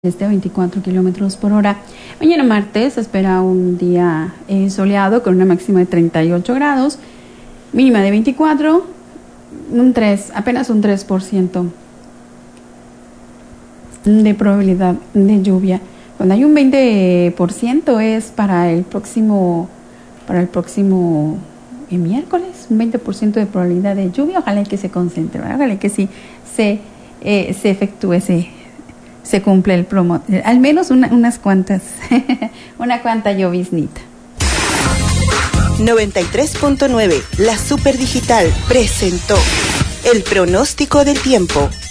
de 24 kilómetros por hora. Mañana martes se espera un día soleado con una máxima de 38 grados, mínima de 24, apenas un 3% de probabilidad de lluvia. Cuando hay un 20% es para el próximo miércoles, un 20% de probabilidad de lluvia. Ojalá que se concentre, ¿verdad? Ojalá que sí se efectúe se cumple el al menos unas cuantas, una cuanta lloviznita. 93.9, la Super Digital presentó el pronóstico del tiempo.